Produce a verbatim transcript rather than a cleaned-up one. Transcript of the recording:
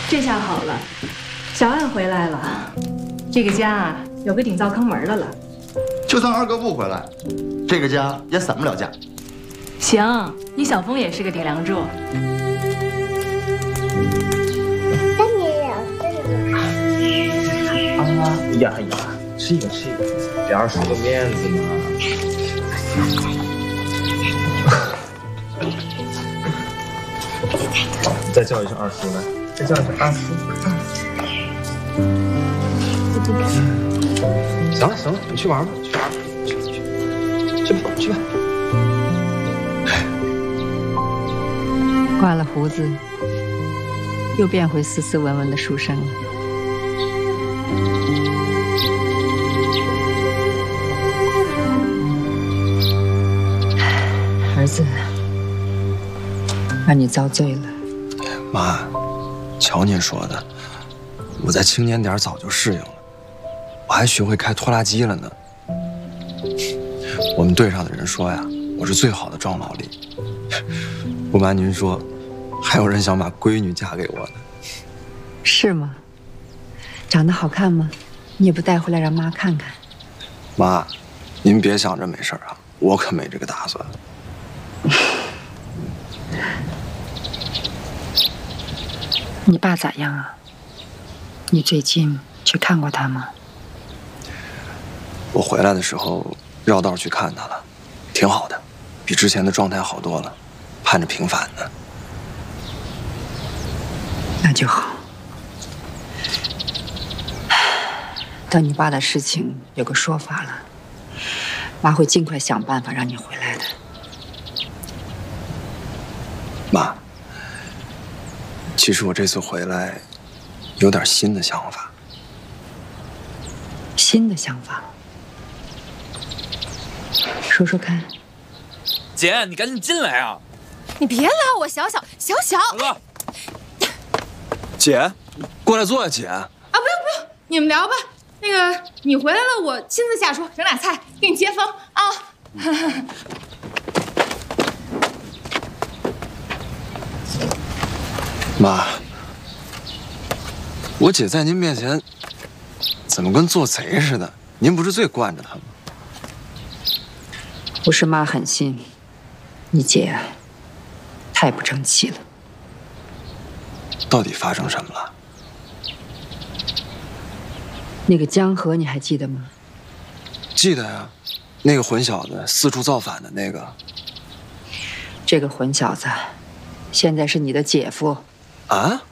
这下好了，小安回来了，这个家啊有个顶灶坑门的了。 就算二哥不回来，这个家也散不了架。 行，你小峰也是个顶梁柱。 那你也要这个。 啊呀呀，吃一个吃一个，给二叔个面子嘛。再叫一声二叔来，再叫一声二叔。行了行了，你去玩吧，去玩吧，去去去吧去吧。 刮了胡子，又变回斯斯文文的书生了。儿子，让你遭罪了。 妈，瞧您说的，我在青年点早就适应了，我还学会开拖拉机了呢。我们队上的人说呀，我是最好的壮劳力。不瞒您说，还有人想把闺女嫁给我呢。 是吗？长得好看吗？你也不带回来让妈看看。 妈，您别想着没事啊，我可没这个打算。 你爸咋样啊？你最近去看过他吗？ 我回来的时候绕道去看他了，挺好的，比之前的状态好多了，盼着平反呢。 那就好。等你爸的事情有个说法了，妈会尽快想办法让你回来的。 妈，其实我这次回来有点新的想法。 新的想法？说说看。 姐，你赶紧进来啊！ 你别拉我，小小小小。 哥，姐，过来坐下，姐。 啊，不用不用，你们聊吧。那个，你回来了，我亲自下厨，整俩菜给你接风啊。 妈，我姐在您面前怎么跟做贼似的？您不是最惯着她吗？ 不是妈狠心，你姐太不争气了。 到底发生什么了？ 那个江河你还记得吗？ 记得呀，那个混小子四处造反的那个。 这个混小子，现在是你的姐夫。 啊？